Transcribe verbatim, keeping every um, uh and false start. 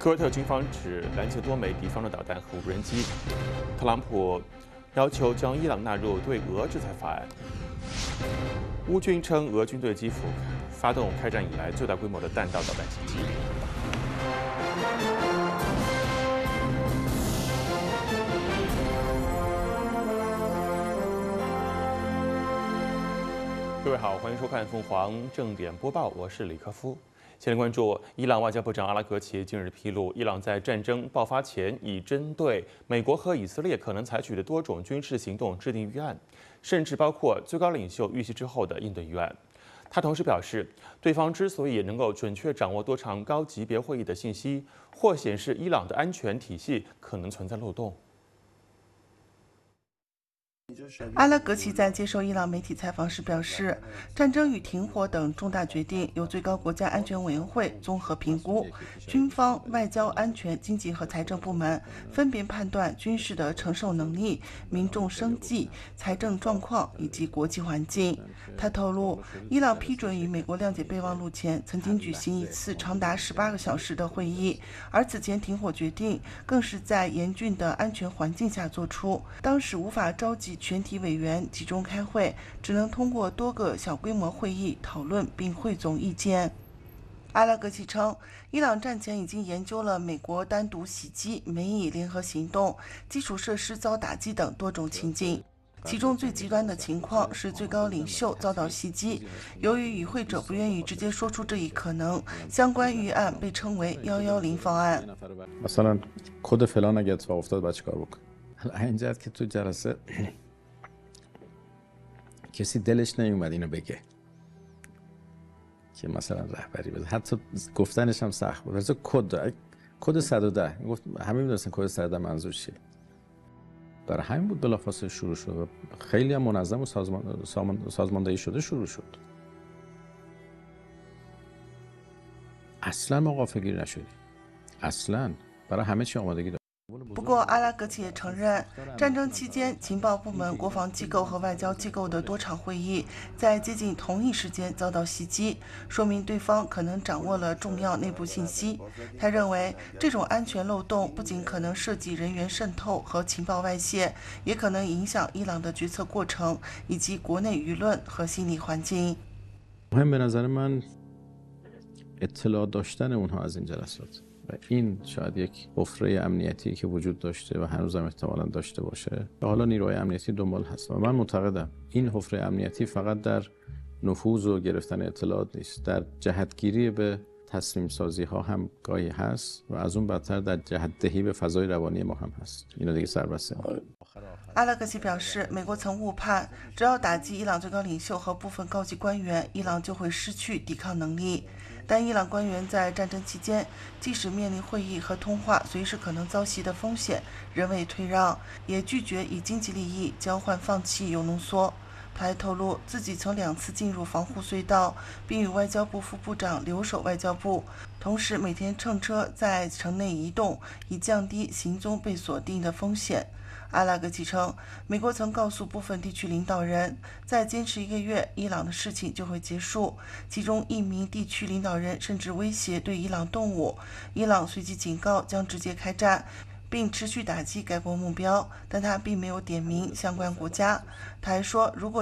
科威特军方指拦截多枚敌方的导弹和无人机。特朗普要求将伊朗纳入对俄制裁法案。乌军称俄军对基辅发动开战以来最大规模的弹道导弹袭击。各位好，欢迎收看凤凰正点播报，我是李科夫。先来关注伊朗外交部长阿拉格齐近日披露，伊朗在战争爆发前已针对美国和以色列可能采取的多种军事行动制定预案，甚至包括最高领袖遇袭之后的应对预案。他同时表示，对方之所以能够准确掌握多场高级别会议的信息，或显示伊朗的安全体系可能存在漏洞。 阿拉格齐在接受伊朗媒体采访时表示，战争与停火等重大决定由最高国家安全委员会综合评估，军方、外交、安全、经济和财政部门分别判断军事的承受能力、民众生计、财政状况以及国际环境。他透露，伊朗批准与美国谅解备忘录前曾经举行一次长达十八个小时的会议，而此前停火决定更是在严峻的安全环境下做出，当时无法召集全体委员集中开会，只能通过多个小规模会议讨论并汇总意见。阿拉格齐称，伊朗战前已经研究了美国单独袭击、美以联合行动、基础设施遭打击等多种情境。其中最极端的情况是最高领袖遭到袭击，由于与会者不愿意直接说出这一可能，相关预案被称为一一零方案。 مثلا کد فلان اگه اتفاق افتاد بعد چیکار بکنه؟ این جهت که تو جلسه کسی دلش نمیومد اینو بگه که مثلا رهبری بده، حتی گفتنش هم سخت بود. مثلا کد کد صد و ده گفت همه میدونستن کد صد و ده منظور چیه. برای همین بود بلافاصله شروع شد و خیلی هم منظم و سازمان سازماندهی شده شروع شد. اصلا ما غافلگیر نشدیم. اصلا برای همه چی آمادگی داشتیم. 不过，阿拉格齐也承认，战争期间情报部门、国防机构和外交机构的多场会议在接近同一时间遭到袭击，说明对方可能掌握了重要内部信息。他认为，这种安全漏洞不仅可能涉及人员渗透和情报外泄，也可能影响伊朗的决策过程以及国内舆论和心理环境。 مهم به نظر من اطلاع داشتن اونها از این جلسات و این شاید یک حفره امنیتی که وجود داشته و هنوزم احتمالاً داشته باشه و حالا نیروهای امنیتی دنبال هست و من معتقدم این حفره امنیتی فقط در نفوذ و گرفتن اطلاعات نیست، در جهتگیری به تصمیم سازی ها هم گاهی هست و از اون بدتر در جهت دهی به فضای روانی ما هم هست. اینو دیگه سربسته. 阿拉格齐表示，美国曾误判，只要打击伊朗最高领袖和部分高级官员，伊朗就会失去抵抗能力。但伊朗官员在战争期间，即使面临会议和通话随时可能遭袭的风险，仍未退让，也拒绝以经济利益交换放弃铀浓缩。他还透露，自己曾两次进入防护隧道，并与外交部副部长留守外交部，同时每天乘车在城内移动，以降低行踪被锁定的风险。阿拉格齐称，美国曾告诉部分地区领导人，再坚持一个月，伊朗的事情就会结束。其中一名地区领导人甚至威胁对伊朗动武，伊朗随即警告将直接开战，并持续打击该国目标，但他并没有点名相关国家。他还说，如果